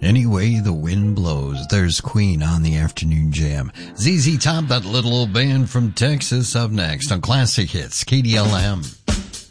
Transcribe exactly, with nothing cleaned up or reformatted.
Any way the wind blows, there's Queen on the Afternoon Jam. Z Z Top, that little old band from Texas, up next on Classic Hits, K D L M.